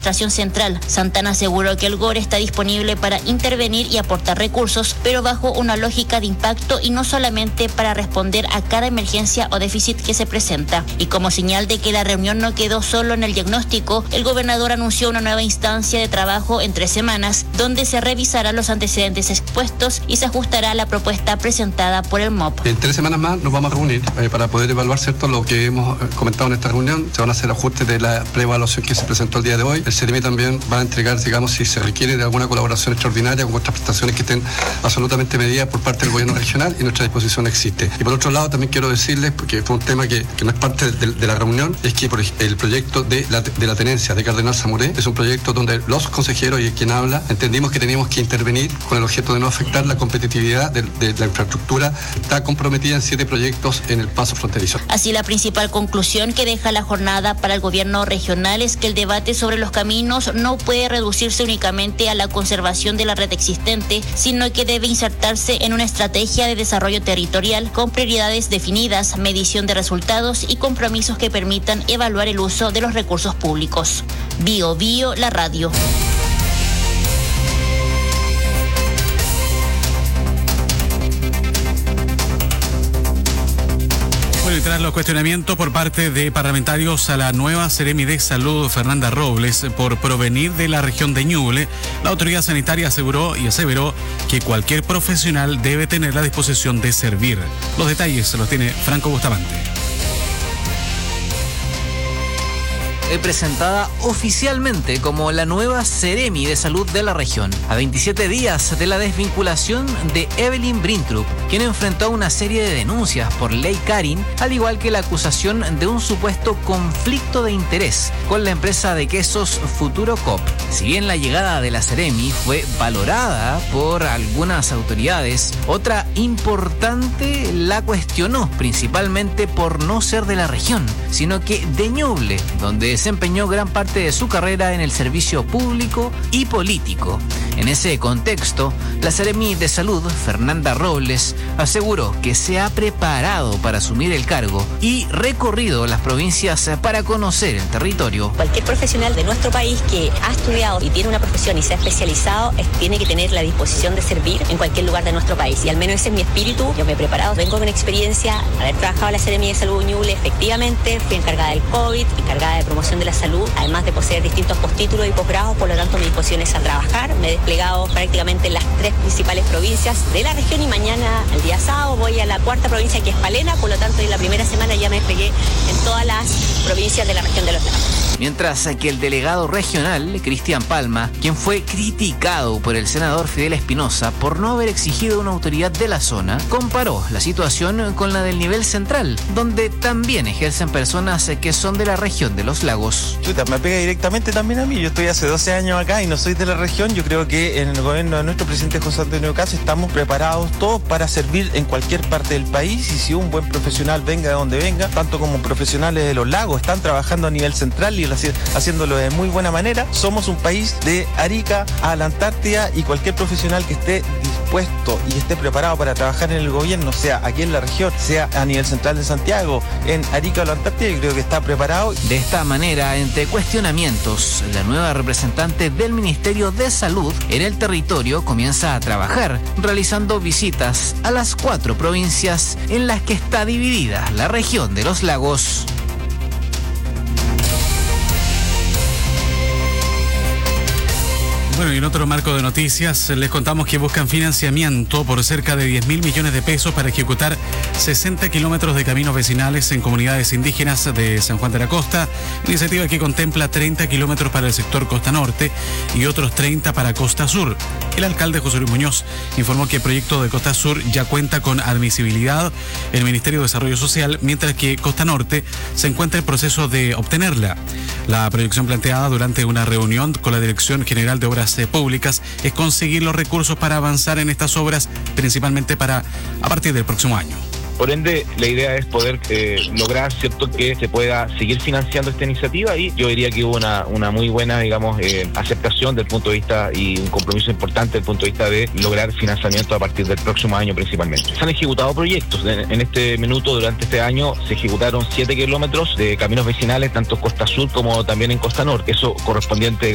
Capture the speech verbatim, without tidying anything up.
administración central. Santana aseguró que el G O R está disponible para intervenir y aportar recursos, pero bajo una lógica de impacto y no solamente para responder a cada emergencia o déficit que se presenta. Y como señal de que la reunión no quedó solo en el diagnóstico, el gobernador anunció una nueva instancia de trabajo en tres semanas, donde se revisarán los antecedentes expuestos y se ajustará a la propuesta presentada por el M O P. En tres semanas más nos vamos a reunir eh, para poder evaluar, ¿cierto?, lo que hemos comentado en esta reunión. Se van a hacer ajustes de la preevaluación que se presentó el día de hoy. El CEREMI también va a entregar, digamos, si se requiere de alguna colaboración extraordinaria con otras prestaciones que estén absolutamente medidas por parte del gobierno regional, y nuestra disposición existe. Y por otro lado, también quiero decirles, porque fue un tema que, que no es parte de, de la reunión, es que por el proyecto de la, de la tenencia de Cardenal Zamoré es un proyecto donde los consejeros y quien habla entendimos que teníamos que intervenir con el objeto de no afectar la competitividad de, de la infraestructura. Está comprometida en siete proyectos en el paso fronterizo. Así, la principal conclusión que deja la jornada para el gobierno regional es que el debate sobre los caminos no puede reducirse únicamente a la conservación de la red existente, sino que debe insertarse en una estrategia de desarrollo territorial con prioridades definidas, medición de resultados y compromisos que permitan evaluar el uso de los recursos públicos. Bio Bio, la radio. Bueno, y tras los cuestionamientos por parte de parlamentarios a la nueva Seremi de Salud, Fernanda Robles, por provenir de la región de Ñuble, la autoridad sanitaria aseguró y aseveró que cualquier profesional debe tener la disposición de servir. Los detalles los tiene Franco Bustamante. Presentada oficialmente como la nueva Seremi de Salud de la región, a veintisiete días de la desvinculación de Evelyn Brintrup, quien enfrentó una serie de denuncias por ley Karin, al igual que la acusación de un supuesto conflicto de interés con la empresa de quesos Futuro Coop. Si bien la llegada de la Seremi fue valorada por algunas autoridades, otra importante la cuestionó, principalmente por no ser de la región, sino que de Ñuble, donde desempeñó gran parte de su carrera en el servicio público y político. En ese contexto, la Seremi de Salud, Fernanda Robles, aseguró que se ha preparado para asumir el cargo y recorrido las provincias para conocer el territorio. Cualquier profesional de nuestro país que ha estudiado y tiene una profesión y se ha especializado es, tiene que tener la disposición de servir en cualquier lugar de nuestro país. Y al menos ese es mi espíritu. Yo me he preparado, vengo con experiencia, haber trabajado en la Seremi de Salud Ñuble, efectivamente, fui encargada del COVID, encargada de promoción de la salud, además de poseer distintos postítulos y posgrados. Por lo tanto, mi disposición es a trabajar. Me he desplegado prácticamente en las tres principales provincias de la región y mañana, el día sábado, voy a la cuarta provincia, que es Palena. Por lo tanto, en la primera semana ya me desplegué en todas las provincias de la región de los lagos. Mientras que el delegado regional, Cristian Palma, quien fue criticado por el senador Fidel Espinosa por no haber exigido una autoridad de la zona, comparó la situación con la del nivel central, donde también ejercen personas que son de la región de los lagos. Chuta, me pega directamente también a mí. Yo estoy hace doce años acá y no soy de la región. Yo creo que en el gobierno de nuestro presidente José Antonio Caz estamos preparados todos para servir en cualquier parte del país, y si un buen profesional, venga de donde venga, tanto como profesionales de los lagos están trabajando a nivel central y haciéndolo de muy buena manera. Somos un país de Arica a la Antártida, y cualquier profesional que esté dispuesto y esté preparado para trabajar en el gobierno, sea aquí en la región, sea a nivel central de Santiago, en Arica o la Antártida, yo creo que está preparado. De esta manera, entre cuestionamientos, la nueva representante del Ministerio de Salud en el territorio comienza a trabajar, realizando visitas a las cuatro provincias en las que está dividida la región de los lagos. Bueno, y en otro marco de noticias, les contamos que buscan financiamiento por cerca de diez mil millones de pesos para ejecutar sesenta kilómetros de caminos vecinales en comunidades indígenas de San Juan de la Costa, iniciativa que contempla treinta kilómetros para el sector Costa Norte y otros treinta para Costa Sur. El alcalde José Luis Muñoz informó que el proyecto de Costa Sur ya cuenta con admisibilidad en el Ministerio de Desarrollo Social, mientras que Costa Norte se encuentra en proceso de obtenerla. La proyección planteada durante una reunión con la Dirección General de Obras Públicas es conseguir los recursos para avanzar en estas obras, principalmente para a partir del próximo año. Por ende, la idea es poder eh, lograr, cierto, que se pueda seguir financiando esta iniciativa, y yo diría que hubo una, una muy buena, digamos, eh, aceptación del punto de vista y un compromiso importante del punto de vista de lograr financiamiento a partir del próximo año principalmente. Se han ejecutado proyectos. En, en este minuto, durante este año, se ejecutaron siete kilómetros de caminos vecinales, tanto en Costa Sur como también en Costa Norte. Eso correspondiente